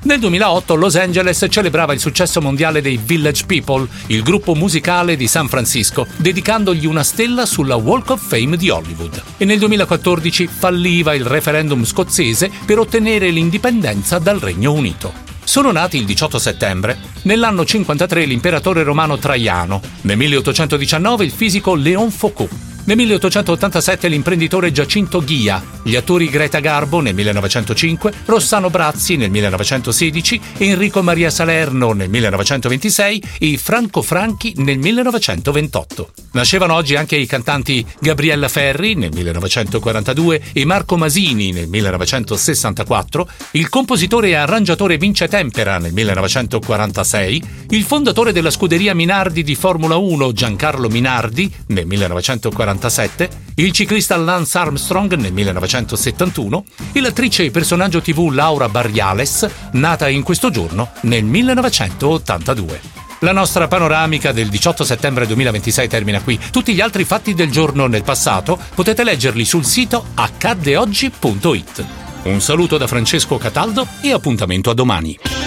Nel 2008 Los Angeles celebrava il successo mondiale dei Village People, il gruppo musicale di San Francisco, dedicandogli una stella sulla Walk of Fame di Hollywood. E nel 2014 falliva il referendum scozzese per ottenere l'indipendenza dal Regno Unito. Sono nati il 18 settembre, nell'anno 53 l'imperatore romano Traiano, nel 1819 il fisico Léon Foucault, nel 1887 l'imprenditore Giacinto Ghia, gli attori Greta Garbo nel 1905, Rossano Brazzi nel 1916, Enrico Maria Salerno nel 1926 e Franco Franchi nel 1928. Nascevano oggi anche i cantanti Gabriella Ferri nel 1942 e Marco Masini nel 1964, il compositore e arrangiatore Vince Tempera nel 1946, il fondatore della scuderia Minardi di Formula 1 Giancarlo Minardi nel 1947, il ciclista Lance Armstrong nel 1971 e l'attrice e personaggio TV Laura Barriales, nata in questo giorno nel 1982. La nostra panoramica del 18 settembre 2026 termina qui. Tutti gli altri fatti del giorno nel passato potete leggerli sul sito accaddeoggi.it. Un saluto da Francesco Cataldo e appuntamento a domani.